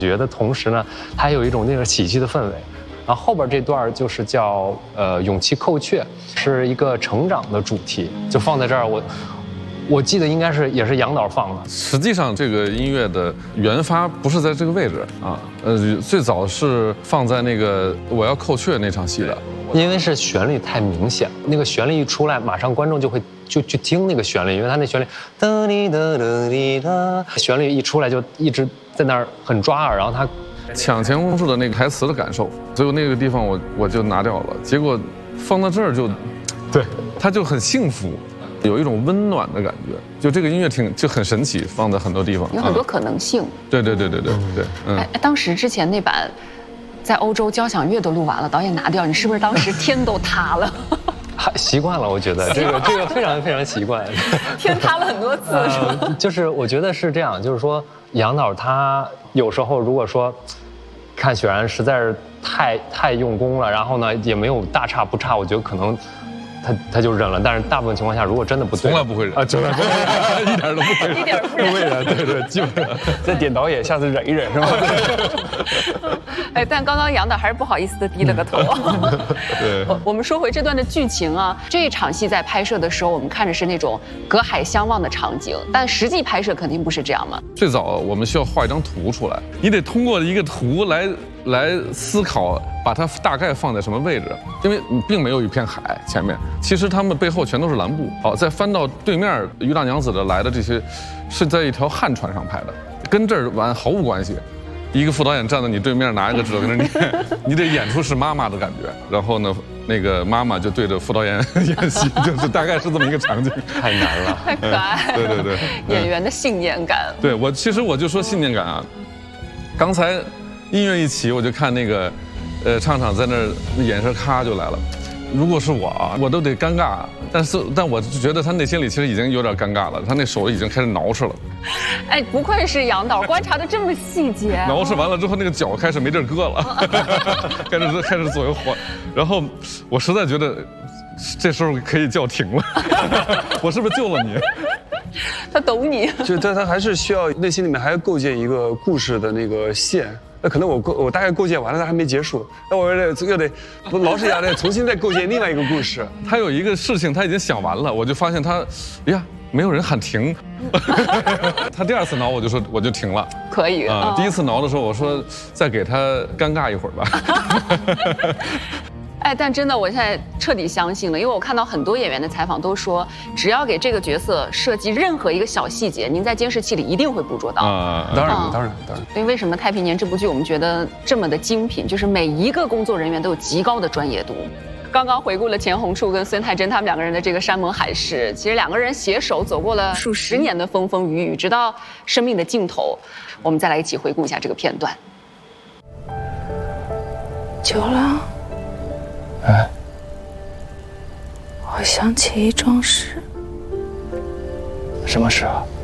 觉的同时呢，它还有一种那个喜剧的氛围。然后后边这段就是叫勇气扣雀，是一个成长的主题，就放在这儿。我记得应该也是杨导放的。 实际上，这个音乐的原发不是在这个位置啊，最早是放在那个我要扣雀那场戏的， 因为是旋律太明显，那个旋律一出来，马上观众就会去听那个旋律，因为它那旋律哒哩哒哒哩哒，旋律一出来就一直在那儿很抓耳，然后它抢钱公主的那个台词的感受，所以那个地方我就拿掉了，结果放到这儿就， 对， 它就很幸福。有一种温暖的感觉，就这个音乐就很神奇，放在很多地方， 有很多可能性。 对， 当时之前那版，在欧洲交响乐都录完了，导演拿掉，你是不是当时天都塌了？ 习惯了，我觉得这个非常非常习惯。 天塌了很多次是吧？ 就是我觉得是这样，就是说杨导他有时候如果说看雪然实在是太用功了，然后呢也没有大差不差，我觉得可能。他就忍了，但是大部分情况下，如果真的不对， 从来不会忍啊，从来不会忍， 一点都不会忍， 一点不会忍，对，基本上再点导演，下次忍一忍是吧？ 哎，但刚刚杨导还是不好意思的低了个头。 对， 我们说回这段的剧情啊，这一场戏在拍摄的时候，我们看着是那种隔海相望的场景，但实际拍摄肯定不是这样嘛。 最早我们需要画一张图出来，你得通过一个图来思考，把它大概放在什么位置，因为并没有一片海前面，其实他们背后全都是蓝布。好，再翻到对面于大娘子的来的这些，是在一条旱船上拍的，跟这儿完毫无关系。一个副导演站在你对面，拿一个纸跟着念，你得演出是妈妈的感觉。然后呢，那个妈妈就对着副导演演戏，就是大概是这么一个场景。 太难了， 太可爱了。 对， 演员的信念感。 对其实我就说信念感啊，刚才。音乐一起，我就看那个，畅畅在那儿眼神咔就来了。如果是我啊，我都得尴尬。但我就觉得他内心里其实已经有点尴尬了，他那手已经开始挠饬了。 哎，不愧是杨导，观察的这么细节。 挠饬完了之后，那个脚开始没地儿搁了，开始左右晃。然后我实在觉得，这时候可以叫停了。我是不是救了你？ 他懂你。 就他还是需要内心里面还要构建一个故事的那个线。那可能我大概构建完了，但还没结束，那我又得老师也得重新再构建另外一个故事。 他有一个事情他已经想完了，我就发现他，哎呀，没有人喊停。他第二次挠我就停了。 可以啊。 第一次挠的时候我说再给他尴尬一会儿吧。 哎，但真的，我现在彻底相信了，因为我看到很多演员的采访都说，只要给这个角色设计任何一个小细节，您在监视器里一定会捕捉到。 当然。 所以为什么《太平年》这部剧我们觉得这么的精品，就是每一个工作人员都有极高的专业度。刚刚回顾了钱红树跟孙太真他们两个人的这个山盟海誓，其实两个人携手走过了数十年的风风雨雨，直到生命的尽头。我们再来一起回顾一下这个片段。 久了。 哎， 我想起一桩事。 什么事啊？